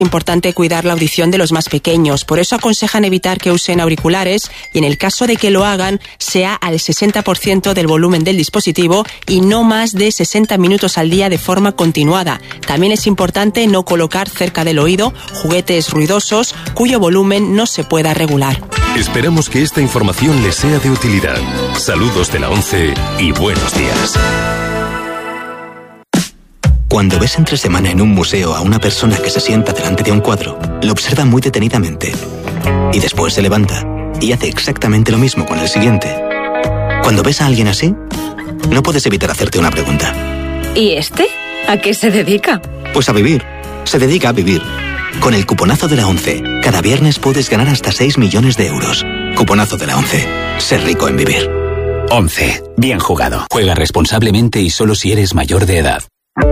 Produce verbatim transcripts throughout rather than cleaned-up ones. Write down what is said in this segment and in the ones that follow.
importante cuidar la audición de los más pequeños. Por eso aconsejan evitar que usen auriculares y en el caso de que lo hagan sea al sesenta por ciento del volumen del dispositivo y no más de sesenta minutos al día de forma continuada. También es importante no colocar cerca del oído juguetes ruidosos cuyo volumen no se pueda regular. Esperamos que esta información les sea de utilidad. Saludos de la ONCE y buenos días. Cuando ves entre semana en un museo a una persona que se sienta delante de un cuadro, lo observa muy detenidamente y después se levanta y hace exactamente lo mismo con el siguiente. Cuando ves a alguien así, no puedes evitar hacerte una pregunta. ¿Y este? ¿A qué se dedica? Pues a vivir. Se dedica a vivir. Con el cuponazo de la ONCE, cada viernes puedes ganar hasta seis millones de euros. Cuponazo de la ONCE. Ser rico en vivir. ONCE. Bien jugado. Juega responsablemente y solo si eres mayor de edad.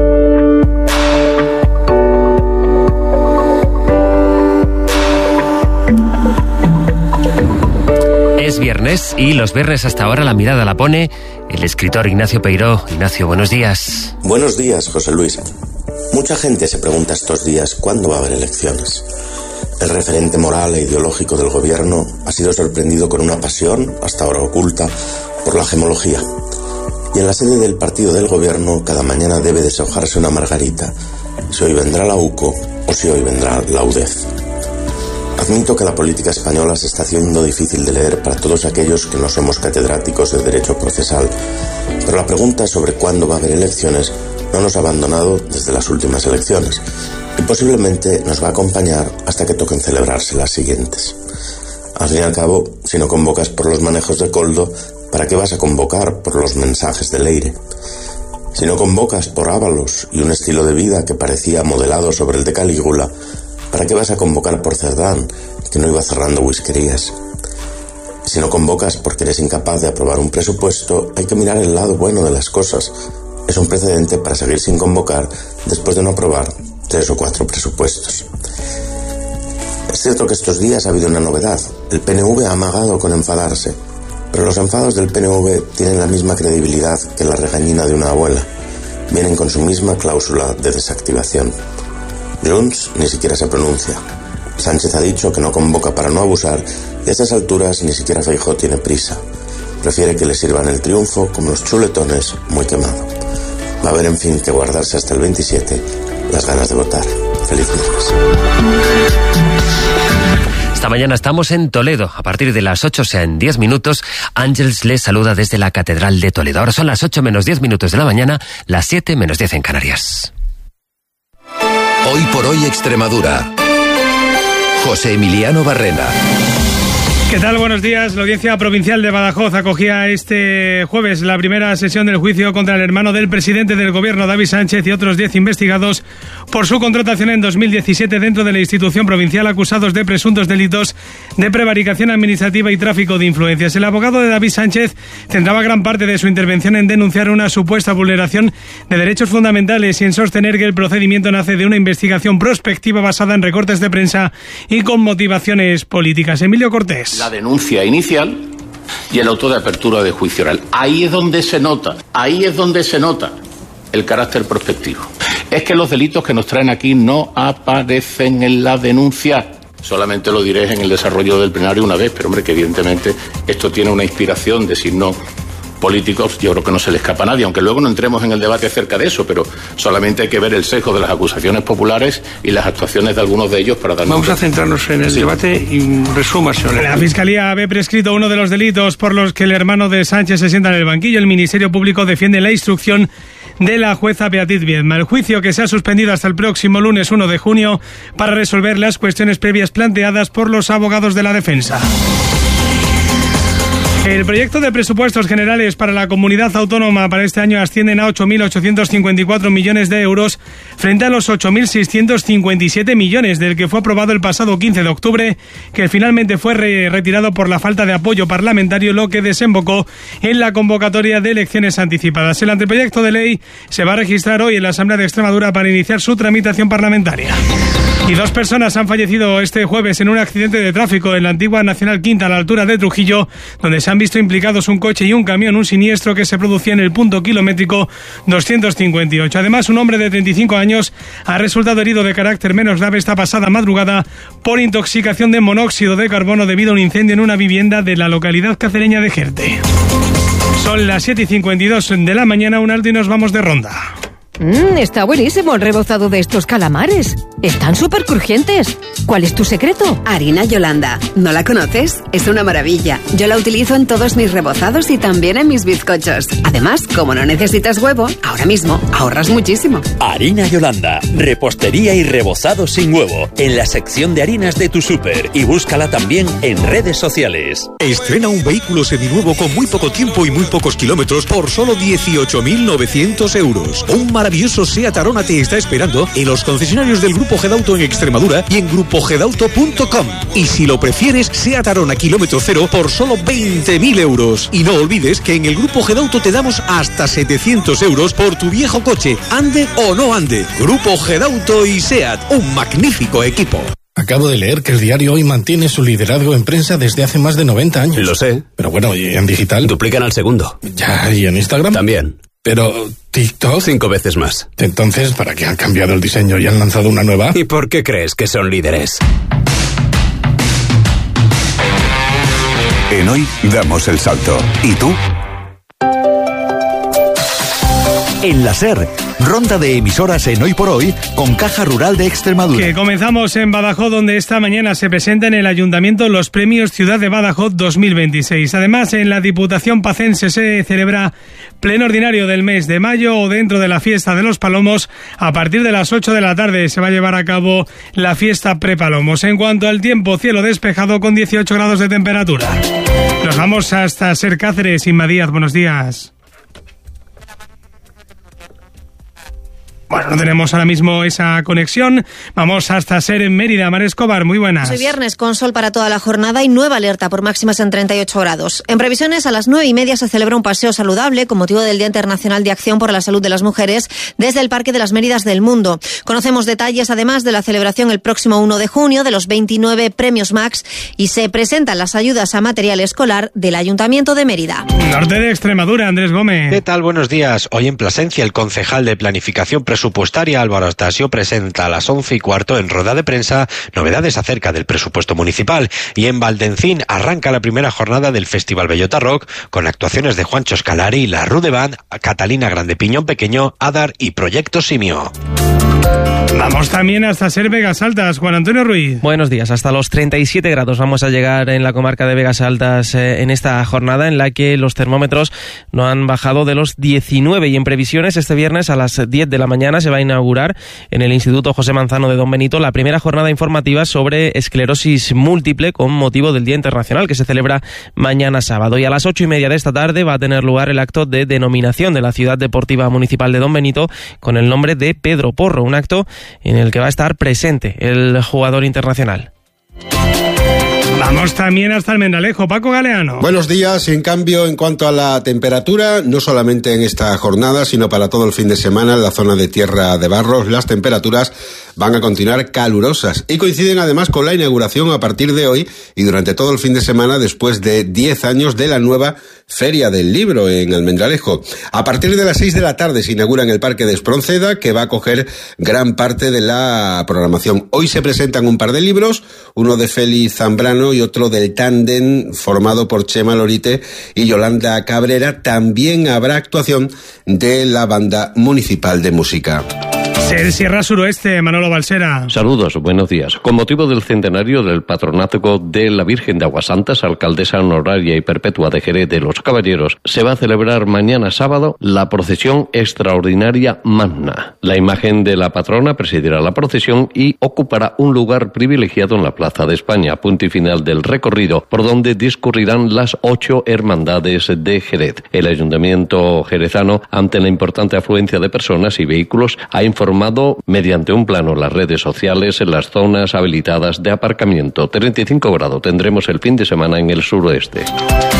Es viernes y los viernes hasta ahora la mirada la pone el escritor Ignacio Peiró. Ignacio, buenos días. Buenos días, José Luis. Mucha gente se pregunta estos días cuándo va a haber elecciones. El referente moral e ideológico del gobierno ha sido sorprendido con una pasión, hasta ahora oculta, por la gemología. Y en la sede del partido del gobierno cada mañana debe deshojarse una margarita, si hoy vendrá la U C O o si hoy vendrá la U D E Z. Admito que la política española se está haciendo difícil de leer para todos aquellos que no somos catedráticos de derecho procesal, pero la pregunta sobre cuándo va a haber elecciones no nos ha abandonado desde las últimas elecciones y posiblemente nos va a acompañar hasta que toquen celebrarse las siguientes. Al fin y al cabo, si no convocas por los manejos de Coldo, ¿para qué vas a convocar por los mensajes de Leire? Si no convocas por Ábalos y un estilo de vida que parecía modelado sobre el de Calígula, ¿para qué vas a convocar por Cerdán, que no iba cerrando whiskerías? Si no convocas porque eres incapaz de aprobar un presupuesto, hay que mirar el lado bueno de las cosas. Es un precedente para seguir sin convocar después de no aprobar tres o cuatro presupuestos. Es cierto que estos días ha habido una novedad. El P N V ha amagado con enfadarse, pero los enfados del P N V tienen la misma credibilidad que la regañina de una abuela. Vienen con su misma cláusula de desactivación. Junts ni siquiera se pronuncia. Sánchez ha dicho que no convoca para no abusar y a estas alturas ni siquiera Feijóo tiene prisa. Prefiere que le sirvan el triunfo como los chuletones muy quemado. Va a haber, en fin, que guardarse hasta el veintisiete las ganas de votar. Feliz viernes. Esta mañana estamos en Toledo. A partir de las ocho, o sea, en diez minutos, Ángeles les saluda desde la Catedral de Toledo. Ahora son las ocho menos diez minutos de la mañana, las siete menos diez en Canarias. Hoy por hoy Extremadura. José Emiliano Barrena. ¿Qué tal? Buenos días. La Audiencia Provincial de Badajoz acogía este jueves la primera sesión del juicio contra el hermano del presidente del gobierno, David Sánchez, y otros diez investigados por su contratación en dos mil diecisiete dentro de la institución provincial, acusados de presuntos delitos de prevaricación administrativa y tráfico de influencias. El abogado de David Sánchez centraba gran parte de su intervención en denunciar una supuesta vulneración de derechos fundamentales y en sostener que el procedimiento nace de una investigación prospectiva basada en recortes de prensa y con motivaciones políticas. Emilio Cortés. La denuncia inicial y el auto de apertura de juicio oral. Ahí es donde se nota, ahí es donde se nota el carácter prospectivo. Es que los delitos que nos traen aquí no aparecen en la denuncia. Solamente lo diré en el desarrollo del plenario una vez, pero hombre, que evidentemente esto tiene una inspiración de signos políticos, yo creo que no se le escapa a nadie, aunque luego no entremos en el debate acerca de eso, pero solamente hay que ver el sesgo de las acusaciones populares y las actuaciones de algunos de ellos para darnos... Vamos a centrarnos en el sí. debate y resuma, señor. La Fiscalía ve prescrito uno de los delitos por los que el hermano de Sánchez se sienta en el banquillo. El Ministerio Público defiende la instrucción de la jueza Beatriz Viedma. El juicio, que se ha suspendido hasta el próximo lunes uno de junio para resolver las cuestiones previas planteadas por los abogados de la defensa. El proyecto de presupuestos generales para la comunidad autónoma para este año ascienden a ocho mil ochocientos cincuenta y cuatro millones de euros frente a los ocho mil seiscientos cincuenta y siete millones del que fue aprobado el pasado quince de octubre, que finalmente fue re- retirado por la falta de apoyo parlamentario, lo que desembocó en la convocatoria de elecciones anticipadas. El anteproyecto de ley se va a registrar hoy en la Asamblea de Extremadura para iniciar su tramitación parlamentaria. Y dos personas han fallecido este jueves en un accidente de tráfico en la antigua Nacional Quinta, a la altura de Trujillo, donde se han han visto implicados un coche y un camión, un siniestro que se producía en el punto kilométrico doscientos cincuenta y ocho. Además, un hombre de treinta y cinco años ha resultado herido de carácter menos grave esta pasada madrugada por intoxicación de monóxido de carbono debido a un incendio en una vivienda de la localidad cacereña de Jerte. Son las siete y cincuenta y dos de la mañana, un alto y nos vamos de ronda. Mmm, está buenísimo el rebozado de estos calamares. Están súper crujientes. ¿Cuál es tu secreto? Harina Yolanda. ¿No la conoces? Es una maravilla. Yo la utilizo en todos mis rebozados y también en mis bizcochos. Además, como no necesitas huevo, ahora mismo ahorras muchísimo. Harina Yolanda. Repostería y rebozado sin huevo. En la sección de harinas de tu súper. Y búscala también en redes sociales. Estrena un vehículo seminuevo con muy poco tiempo y muy pocos kilómetros por solo dieciocho mil novecientos euros. Un maravilloso SEAT Arona te está esperando en los concesionarios del Grupo Gedauto en Extremadura y en grupo gedauto punto com. Y si lo prefieres, SEAT Arona kilómetro cero por solo veinte mil euros. Y no olvides que en el Grupo Gedauto te damos hasta setecientos euros por tu viejo coche, ande o no ande. Grupo Gedauto y SEAT, un magnífico equipo. Acabo de leer que el diario Hoy mantiene su liderazgo en prensa desde hace más de noventa años. Lo sé. Pero bueno, ¿y en digital? Duplican al segundo. Ya, ¿y en Instagram? También. Pero TikTok... Cinco veces más. Entonces, ¿para qué han cambiado el diseño y han lanzado una nueva? ¿Y por qué crees que son líderes? En Hoy damos el salto. ¿Y tú? En la SER, ronda de emisoras en Hoy por Hoy con Caja Rural de Extremadura. Que comenzamos en Badajoz, donde esta mañana se presentan en el Ayuntamiento los premios Ciudad de Badajoz dos mil veintiséis. Además, en la Diputación Pacense se celebra pleno ordinario del mes de mayo o dentro de la fiesta de los Palomos. A partir de las ocho de la tarde se va a llevar a cabo la fiesta prepalomos. En cuanto al tiempo, cielo despejado con dieciocho grados de temperatura. Nos vamos hasta Ser Cáceres. Inma Díaz, buenos días. Bueno, no tenemos ahora mismo esa conexión. Vamos hasta Ser en Mérida. Mar Escobar, muy buenas. Hoy viernes con sol para toda la jornada y nueva alerta por máximas en treinta y ocho grados. En previsiones, a las nueve y media se celebra un paseo saludable con motivo del Día Internacional de Acción por la Salud de las Mujeres desde el Parque de las Méridas del Mundo. Conocemos detalles además de la celebración el próximo uno de junio de los veintinueve premios Max y se presentan las ayudas a material escolar del Ayuntamiento de Mérida. Norte de Extremadura, Andrés Gómez. ¿Qué tal? Buenos días. Hoy en Plasencia el concejal de Planificación Presupuestaria Álvaro Astasio presenta a las once y cuarto en rueda de prensa novedades acerca del presupuesto municipal, y en Valdencín arranca la primera jornada del Festival Bellota Rock con actuaciones de Juancho Escalari, la Rude Band, Catalina Grande Piñón Pequeño, Adar y Proyecto Simio. Vamos también hasta Ser Vegas Altas. Juan Antonio Ruiz. Buenos días. Hasta los treinta y siete grados vamos a llegar en la comarca de Vegas Altas eh, en esta jornada en la que los termómetros no han bajado de los diecinueve, y en previsiones este viernes a las diez de la mañana se va a inaugurar en el Instituto José Manzano de Don Benito la primera jornada informativa sobre esclerosis múltiple con motivo del Día Internacional que se celebra mañana sábado. Y a las ocho y media de esta tarde va a tener lugar el acto de denominación de la Ciudad Deportiva Municipal de Don Benito con el nombre de Pedro Porro, un acto en el que va a estar presente el jugador internacional. Vamos también hasta el Mendalejo. Paco Galeano. Buenos días. En cambio, en cuanto a la temperatura, no solamente en esta jornada, sino para todo el fin de semana en la zona de Tierra de Barros, las temperaturas van a continuar calurosas y coinciden además con la inauguración a partir de hoy y durante todo el fin de semana después de diez años de la nueva Feria del Libro en Almendralejo. A partir de las seis de la tarde se inaugura en el Parque de Espronceda, que va a coger gran parte de la programación. Hoy se presentan un par de libros, uno de Félix Zambrano y otro del tándem formado por Chema Lorite y Yolanda Cabrera. También habrá actuación de la Banda Municipal de Música. Ser Sierra Suroeste, Manolo Balsera. Saludos, buenos días. Con motivo del centenario del Patronato de la Virgen de Aguasantas, alcaldesa honoraria y perpetua de Jerez de los Caballeros, se va a celebrar mañana sábado la procesión extraordinaria magna. La imagen de la patrona presidirá la procesión y ocupará un lugar privilegiado en la Plaza de España, punto y final del recorrido, por donde discurrirán las ocho hermandades de Jerez. El Ayuntamiento jerezano, ante la importante afluencia de personas y vehículos, ha informado mediante un plano en las redes sociales en las zonas habilitadas de aparcamiento. treinta y cinco grados tendremos el fin de semana en el suroeste.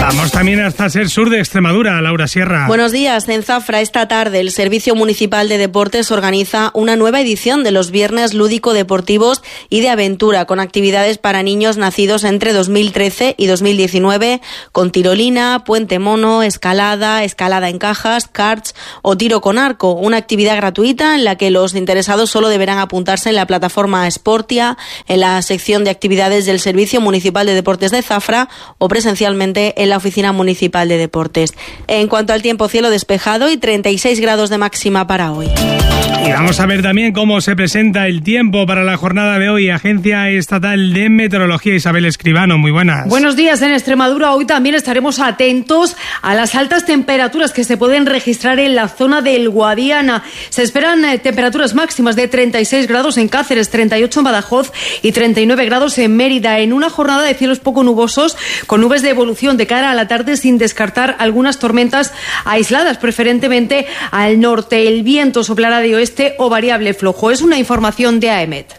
Vamos también hasta Ser Sur de Extremadura, Laura Sierra. Buenos días. En Zafra, esta tarde, el Servicio Municipal de Deportes organiza una nueva edición de los Viernes Lúdico-Deportivos y de Aventura, con actividades para niños nacidos entre dos mil trece y dos mil diecinueve, con tirolina, puente mono, escalada, escalada en cajas, karts o tiro con arco. Una actividad gratuita en la que los interesados solo deberán apuntarse en la plataforma Sportia, en la sección de actividades del Servicio Municipal de Deportes de Zafra o presencialmente en la Oficina Municipal de Deportes. En cuanto al tiempo, cielo despejado y treinta y seis grados de máxima para hoy. Y vamos a ver también cómo se presenta el tiempo para la jornada de hoy. Agencia Estatal de Meteorología, Isabel Escribano, muy buenas. Buenos días. En Extremadura hoy también estaremos atentos a las altas temperaturas que se pueden registrar en la zona del Guadiana. Se esperan eh, temperaturas máximas de treinta y seis grados en Cáceres, treinta y ocho en Badajoz y treinta y nueve grados en Mérida, en una jornada de cielos poco nubosos con nubes de evolución de cara a la tarde, sin descartar algunas tormentas aisladas, preferentemente al norte. El viento soplará de oeste o variable flojo. Es una información de A E M E T.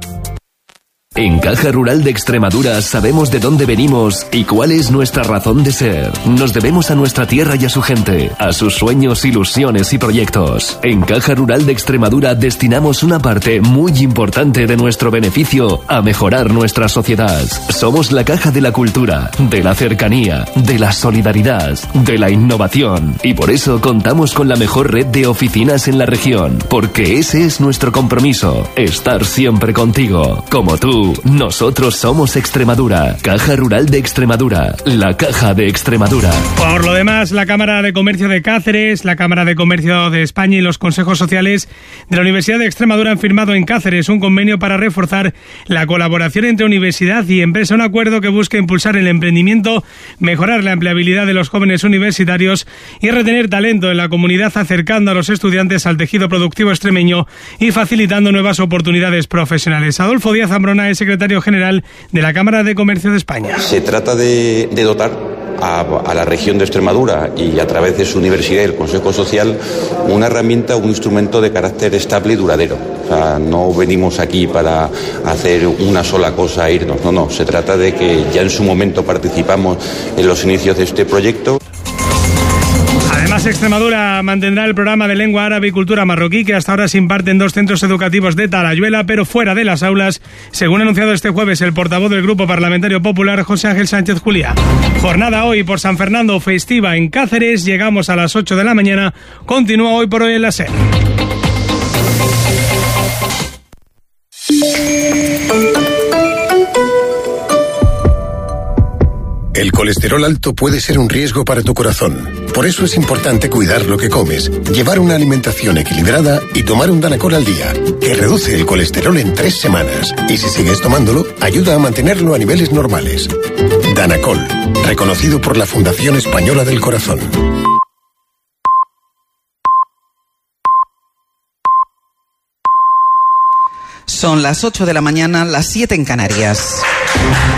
En Caja Rural de Extremadura sabemos de dónde venimos y cuál es nuestra razón de ser. Nos debemos a nuestra tierra y a su gente, a sus sueños, ilusiones y proyectos. En Caja Rural de Extremadura destinamos una parte muy importante de nuestro beneficio a mejorar nuestra sociedad. Somos la caja de la cultura, de la cercanía, de la solidaridad, de la innovación. Y por eso contamos con la mejor red de oficinas en la región, porque ese es nuestro compromiso, estar siempre contigo, como tú. Nosotros somos Extremadura, Caja Rural de Extremadura, la Caja de Extremadura. Por lo demás, la Cámara de Comercio de Cáceres, la Cámara de Comercio de España y los consejos sociales de la Universidad de Extremadura han firmado en Cáceres un convenio para reforzar la colaboración entre universidad y empresa, un acuerdo que busca impulsar el emprendimiento, mejorar la empleabilidad de los jóvenes universitarios y retener talento en la comunidad, acercando a los estudiantes al tejido productivo extremeño y facilitando nuevas oportunidades profesionales. Adolfo Díaz Ambrona es secretario general de la Cámara de Comercio de España. Se trata de, de dotar a, a la región de Extremadura y a través de su universidad y el Consejo Social una herramienta, un instrumento de carácter estable y duradero. O sea, no venimos aquí para hacer una sola cosa e irnos, no, no, se trata de que ya en su momento participamos en los inicios de este proyecto. Además, Extremadura mantendrá el programa de lengua árabe y cultura marroquí que hasta ahora se imparte en dos centros educativos de Talayuela, pero fuera de las aulas, según ha anunciado este jueves el portavoz del Grupo Parlamentario Popular, José Ángel Sánchez Juliá. Jornada hoy por San Fernando festiva en Cáceres, llegamos a las ocho de la mañana, continúa hoy por hoy en la SER. El colesterol alto puede ser un riesgo para tu corazón. Por eso es importante cuidar lo que comes, llevar una alimentación equilibrada y tomar un Danacol al día, que reduce el colesterol en tres semanas. Y si sigues tomándolo, ayuda a mantenerlo a niveles normales. Danacol, reconocido por la Fundación Española del Corazón. Son las ocho de la mañana, las siete en Canarias.